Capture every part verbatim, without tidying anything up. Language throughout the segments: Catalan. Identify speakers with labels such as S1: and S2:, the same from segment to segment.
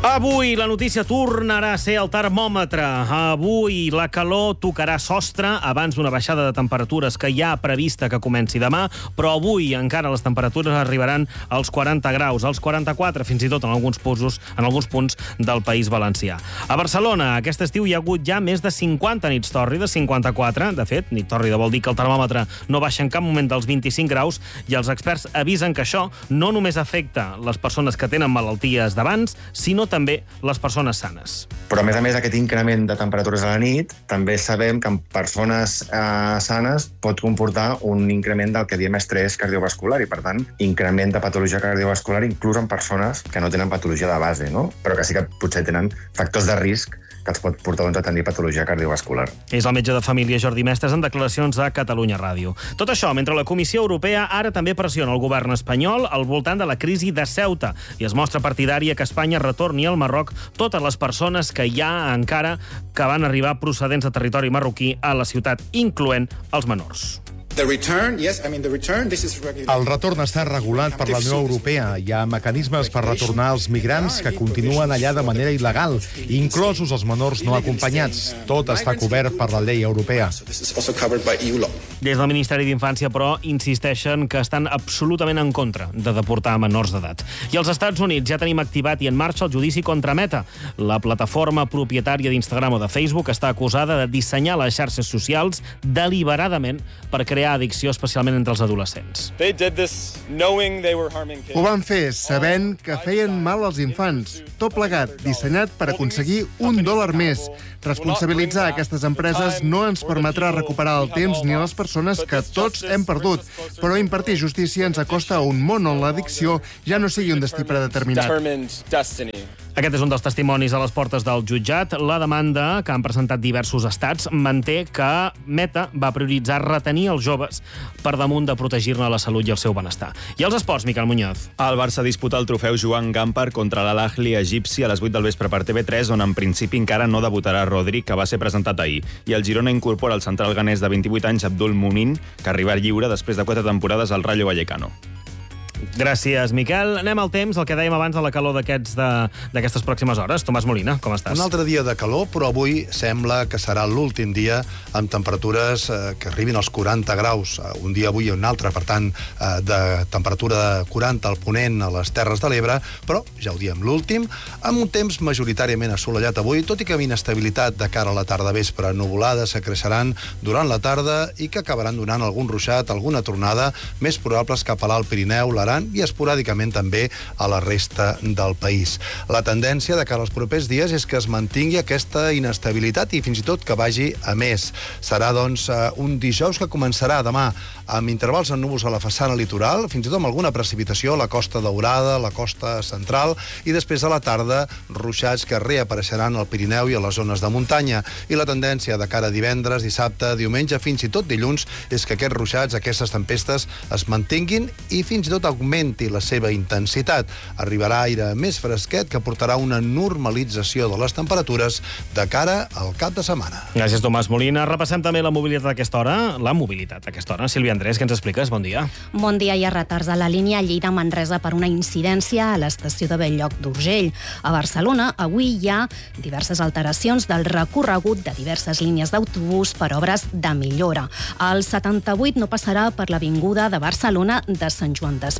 S1: Avui la notícia tornarà a ser el termòmetre. Avui la calor tocarà sostre abans d'una baixada de temperatures que hi ha prevista que comenci demà, però avui encara les temperatures arribaran als quaranta graus, als quaranta-quatre, fins i tot en alguns punts, en alguns punts del País Valencià. A Barcelona, aquest estiu hi ha hagut ja més de cinquanta nits tòrrides, cinquanta-quatre. De fet, nit tòrrida vol dir que el termòmetre no baixa en cap moment dels vint-i-cinc graus, i els experts avisen que això no només afecta les persones que tenen malalties d'abans, sinó també les persones sanes.
S2: Però, a més a més, aquest increment de temperatures a la nit també sabem que en persones eh, sanes pot comportar un increment del que diem estrès cardiovascular i, per tant, increment de patologia cardiovascular inclús en persones que no tenen patologia de base, no? Però que sí que potser tenen factors de risc que els pot portar doncs, a tenir patologia cardiovascular.
S1: És el metge de família Jordi Mestres en declaracions a Catalunya Ràdio. Tot això mentre la Comissió Europea ara també pressiona el govern espanyol al voltant de la crisi de Ceuta i es mostra partidària que Espanya retorni al Marroc totes les persones que hi ha encara que van arribar procedents de territori marroquí a la ciutat, incloent els menors.
S3: The return, yes, I mean the return, this is regulated.
S4: El retorn està regulat per la Unió Europea. Hi ha mecanismes per retornar els migrants que continuen allà de manera il·legal, inclosos els menors no acompanyats. Tot està cobert per la llei europea.
S1: Des del Ministeri d'Infància, però, insisteixen que estan absolutament en contra de deportar menors d'edat. I als Estats Units ja tenim activat i en marxa el judici contra Meta. La plataforma propietària d'Instagram o de Facebook està acusada de dissenyar les xarxes socials deliberadament per crear addicció, especialment entre els adolescents.
S5: Ho van fer sabent que feien mal als infants. Tot plegat, dissenyat per aconseguir un dòlar més. Responsabilitzar aquestes empreses no ens permetrà recuperar el temps ni les persones que tots hem perdut, però impartir justícia ens acosta a un món on l'addicció ja no sigui un destí predeterminat.
S1: Aquest és un dels testimonis a les portes del jutjat. La demanda que han presentat diversos estats manté que Meta va prioritzar retenir els joves per damunt de protegir-ne la salut i el seu benestar. I els esports, Miquel Muñoz.
S6: El Barça disputa el trofeu Joan Gamper contra l'Al-Ahly egipci a les vuit del vespre per T V tres, on en principi encara no debutarà Rodri, que va ser presentat ahir. I el Girona incorpora el central ganès de vint-i-vuit anys, Abdul Mumin, que arriba lliure després de quatre temporades al Rayo Vallecano.
S1: Gràcies, Miquel. Anem al temps, el que dèiem abans de la calor d'aquestes d'aquestes pròximes hores. Tomàs Molina, com estàs?
S4: Un altre dia de calor, però avui sembla que serà l'últim dia amb temperatures eh, que arribin als quaranta graus. Un dia avui i un altre, per tant, eh, de temperatura de quaranta al ponent a les Terres de l'Ebre, però, ja ho diem, l'últim, amb un temps majoritàriament assolellat avui, tot i que amb inestabilitat de cara a la tarda vespre. Nuvolades que creixeran durant la tarda i que acabaran donant algun ruixat, alguna tronada, més probables cap a l'Alt Pirineu, l'Aran i esporàdicament també a la resta del país. La tendència de cara als propers dies és que es mantingui aquesta inestabilitat i fins i tot que vagi a més. Serà, doncs, un dijous que començarà demà amb intervals en núvols a la façana litoral, fins i tot amb alguna precipitació a la Costa Daurada, a la costa central, i després a la tarda ruixats que reapareixeran al Pirineu i a les zones de muntanya. I la tendència de cara a divendres, dissabte, diumenge, fins i tot dilluns, és que aquests ruixats, aquestes tempestes, es mantinguin i fins i tot augmenti la seva intensitat. Arribarà aire més fresquet que portarà una normalització de les temperatures de cara al cap de setmana.
S1: Gràcies, Tomàs Molina. Repassem també la mobilitat a aquesta hora. La mobilitat a aquesta hora. Sílvia Andrés, què ens expliques? Bon dia.
S7: Bon dia. Hi ha retards a la línia Lleida-Manresa per una incidència a l'estació de Bell-lloc d'Urgell. A Barcelona, avui hi ha diverses alteracions del recorregut de diverses línies d'autobús per obres de millora. El setanta-vuit no passarà per l'avinguda de Barcelona de Sant Joan d'Espí.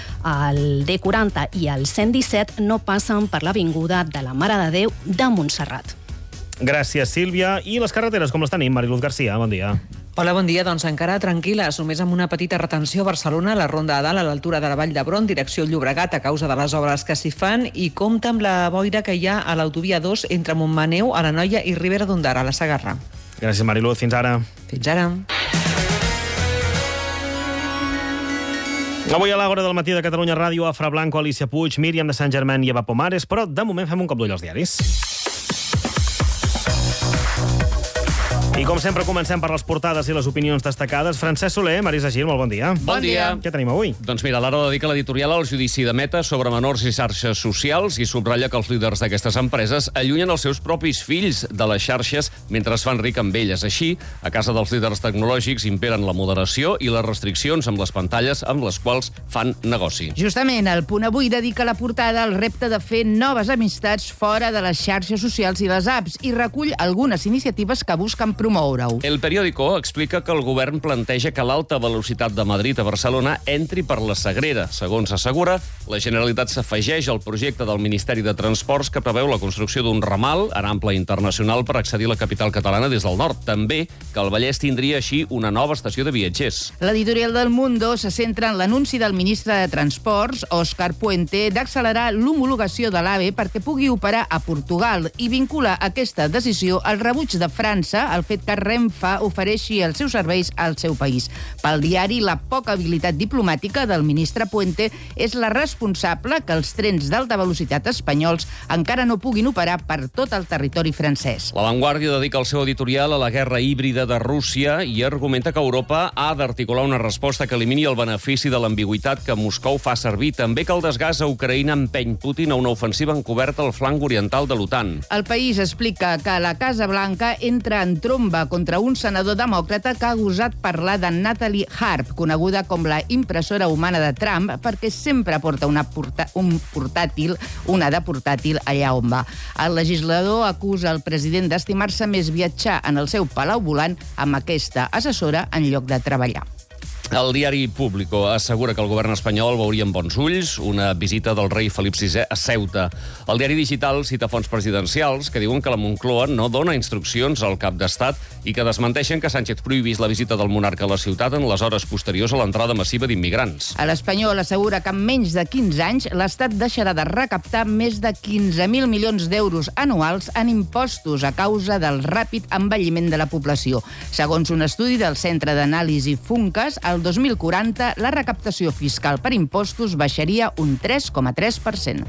S7: El D quaranta i el cent disset no passen per l'avinguda de la Mare de Déu de Montserrat.
S1: Gràcies, Sílvia. I les carreteres, com les tenim? Mariluz Garcia, bon dia.
S8: Hola, bon dia. Doncs encara tranquil·les, només amb una petita retenció a Barcelona, a la Ronda de Dalt, a l'altura de la Vall d'Hebron, direcció Llobregat, a causa de les obres que s'hi fan, i compta amb la boira que hi ha a l'autovia dos entre Montmaneu, a l'Anoia i Ribera d'Ondara, a la Segarra.
S1: Gràcies, Mariluz. Fins ara.
S8: Fins ara.
S1: Avui a l'Àgora del matí de Catalunya Ràdio, Afra Blanco, Alicia Puig, Míriam de Sant Germain i Eva Pomares, però de moment fem un cop d'ull als diaris. I com sempre comencem per les portades i les opinions destacades. Francesc Soler, Marisa Gil, molt bon dia.
S9: Bon dia.
S1: Què tenim avui?
S9: Doncs mira, l'Ara dedica l'editorial al judici de Meta sobre menors i xarxes socials i subratlla que els líders d'aquestes empreses allunyen els seus propis fills de les xarxes mentre es fan ric amb elles. Així, a casa dels líders tecnològics imperen la moderació i les restriccions amb les pantalles amb les quals fan negoci.
S10: Justament, el Punt Avui dedica la portada al repte de fer noves amistats fora de les xarxes socials i les apps i recull algunes iniciatives que busquen promoure-ho.
S9: El periòdico explica que el govern planteja que l'alta velocitat de Madrid a Barcelona entri per la Sagrera. Segons assegura, la Generalitat s'afegeix al projecte del Ministeri de Transports que preveu la construcció d'un ramal en ample internacional per accedir a la capital catalana des del nord. També que el Vallès tindria així una nova estació de viatgers.
S10: L'editorial del Mundo se centra en l'anunci del ministre de Transports, Òscar Puente, d'accelerar l'homologació de l'AVE perquè pugui operar a Portugal i vincula aquesta decisió al rebuig de França al fet que Renfe ofereixi els seus serveis al seu país. Pel diari, la poca habilitat diplomàtica del ministre Puente és la responsable que els trens d'alta velocitat espanyols encara no puguin operar per tot el territori francès.
S9: La Vanguardia dedica el seu editorial a la guerra híbrida de Rússia i argumenta que Europa ha d'articular una resposta que elimini el benefici de l'ambigüitat que Moscou fa servir. També que el desgàs a Ucraïna empeny Putin a una ofensiva encoberta al flanc oriental de l'OTAN.
S10: El País explica que la Casa Blanca entra en tromba contra un senador demòcrata que ha gosat parlar de Natalie Harp, coneguda com la impressora humana de Trump, perquè sempre porta una porta, un portàtil, una de portàtil allà on va. El legislador acusa el president d'estimar-se més viatjar en el seu palau volant amb aquesta assessora en lloc de treballar.
S9: El diari Público assegura que el govern espanyol veuria amb bons ulls una visita del rei Felip sisè a Ceuta. El diari digital cita fonts presidencials que diuen que la Moncloa no dona instruccions al cap d'estat i que desmenteixen que Sánchez prohibís la visita del monarca a la ciutat en les hores posteriors a l'entrada massiva d'immigrants.
S10: A l'Espanyol assegura que en menys de quinze anys l'Estat deixarà de recaptar més de quinze mil milions d'euros anuals en impostos a causa del ràpid envelliment de la població. Segons un estudi del Centre d'Anàlisi Funcas, el dos mil quaranta la recaptació fiscal per impostos baixaria un tres coma tres per cent.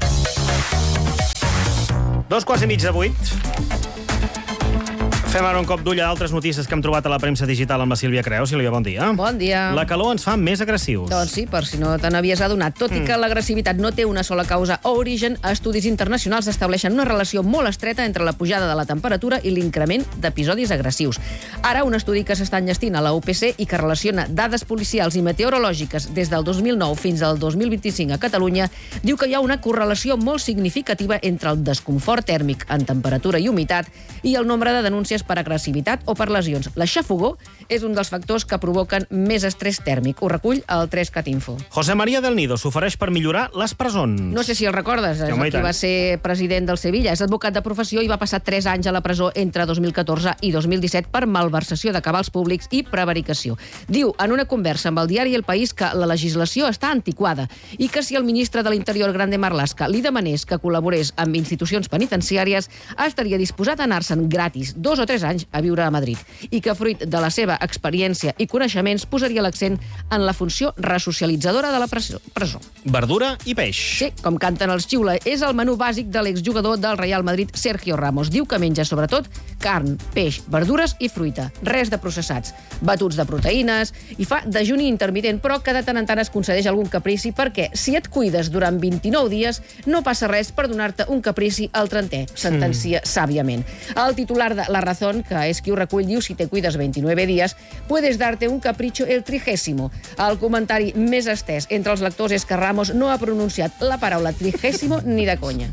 S1: Dos quarts i mig de vuit. Fem ara un cop d'ull a altres notícies que hem trobat a la premsa digital amb la Sílvia Creus. Sílvia, bon dia.
S11: Bon dia.
S1: La calor ens fa més agressius.
S11: Doncs sí, per si no te n'havies adonat. Tot mm. i que l'agressivitat no té una sola causa o origen, estudis internacionals estableixen una relació molt estreta entre la pujada de la temperatura i l'increment d'episodis agressius. Ara, un estudi que s'està enllestint a la U P C i que relaciona dades policials i meteorològiques des del dos mil nou fins al dos mil vint-i-cinc a Catalunya, diu que hi ha una correlació molt significativa entre el desconfort tèrmic en temperatura i humitat i el nombre de denúncies per agressivitat o per lesions. La xafogó és un dels factors que provoquen més estrès tèrmic. Ho recull el tres cat info.
S1: José María del Nido s'ofereix per millorar les presons.
S11: No sé si el recordes, és el que va ser president del Sevilla. És advocat de professió i va passar tres anys a la presó entre dos mil catorze i dos mil disset per malversació de cabals públics i prevaricació. Diu en una conversa amb el diari El País que la legislació està antiquada i que si el ministre de l'Interior, Grande Marlaska, li demanés que col·laborés amb institucions penitenciàries, estaria disposat a anar-se'n gratis dos o tres anys a viure a Madrid i que, fruit de la seva experiència i coneixements, posaria l'accent en la funció resocialitzadora de la presó.
S1: Verdura i peix.
S11: Sí, com canten els Xiula, és el menú bàsic de l'exjugador del Real Madrid, Sergio Ramos. Diu que menja sobretot carn, peix, verdures i fruita. Res de processats. Batuts de proteïnes i fa dejuni intermitent, però que de tant en tant es concedeix algun caprici perquè si et cuides durant vint-i-nou dies no passa res per donar-te un caprici al trentè, sentencia mm. sàviament. El titular de La Razón, que és qui ho recull, diu si te cuides veintinueve días, puedes darte un capricho el trigésimo. El comentari més estès entre els lectors és que Ramos no ha pronunciat la paraula trigésimo ni de conya.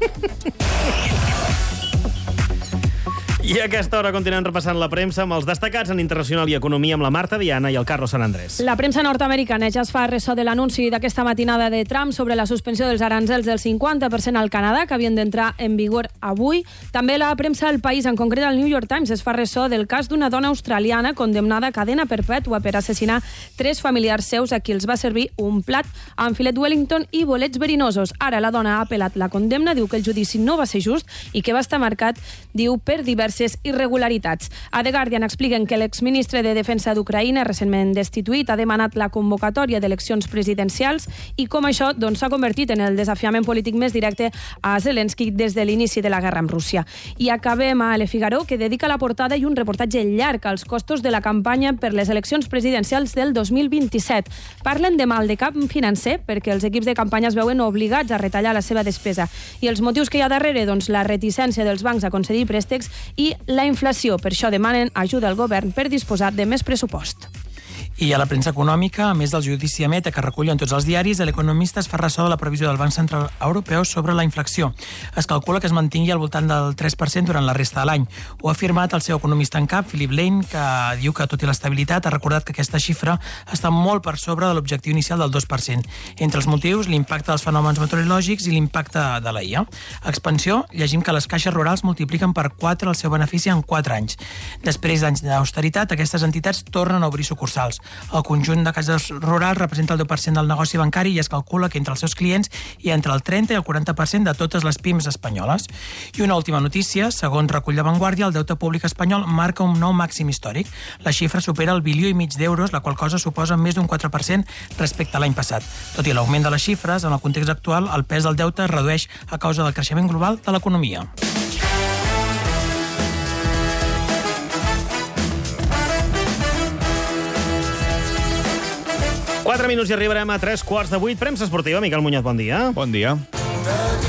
S1: I a aquesta hora continuem repassant la premsa amb els destacats en internacional i economia amb la Marta Diana i el Carlos San Andrés.
S12: La premsa nord-americana ja es fa ressò de l'anunci d'aquesta matinada de Trump sobre la suspensió dels aranzels del cinquanta per cent al Canadà, que havien d'entrar en vigor avui. També la premsa El País, en concret el New York Times, es fa ressò del cas d'una dona australiana condemnada a cadena perpètua per assassinar tres familiars seus a qui els va servir un plat amb filet Wellington i bolets verinosos. Ara la dona ha apel·lat la condemna, diu que el judici no va ser just i que va estar marcat, diu, per diverses diverses irregularitats. A The Guardian expliquen que l'exministre de Defensa d'Ucraïna, recentment destituït, ha demanat la convocatòria d'eleccions presidencials i com això doncs, s'ha convertit en el desafiament polític més directe a Zelensky des de l'inici de la guerra amb Rússia. I acabem a Le Figaro, que dedica la portada i un reportatge llarg als costos de la campanya per les eleccions presidencials del dos mil vint-i-set. Parlen de mal de cap financer perquè els equips de campanya es veuen obligats a retallar la seva despesa. I els motius que hi ha darrere, doncs, la reticència dels bancs a concedir préstecs i la inflació. Per això demanen ajuda al govern per disposar de més pressupost.
S13: I a la premsa econòmica, a més del judici a Meta que recullen tots els diaris, l'Economista es fa ressò de la previsió del Banc Central Europeu sobre la inflació. Es calcula que es mantingui al voltant del tres per cent durant la resta de l'any. Ho ha afirmat el seu economista en cap, Philip Lane, que diu que, tot i l'estabilitat, ha recordat que aquesta xifra està molt per sobre de l'objectiu inicial del dos per cent. Entre els motius, l'impacte dels fenòmens meteorològics i l'impacte de la I A. A expansió, llegim que les caixes rurals multipliquen per quatre el seu benefici en quatre anys. Després d'anys d'austeritat, aquestes entitats tornen a obrir sucursals. El conjunt de cases rurals representa el deu per cent del negoci bancari i es calcula que entre els seus clients hi ha entre el trenta i el quaranta per cent de totes les pimes espanyoles. I una última notícia, segons recull La Vanguardia, el deute públic espanyol marca un nou màxim històric. La xifra supera el bilió i mig d'euros, la qual cosa suposa més d'un quatre per cent respecte a l'any passat. Tot i l'augment de les xifres, en el context actual, el pes del deute es redueix a causa del creixement global de l'economia.
S1: Quatre minuts i arribarem a tres quarts de vuit. Premsa esportiva. Miquel Muñoz, bon dia.
S6: Bon dia.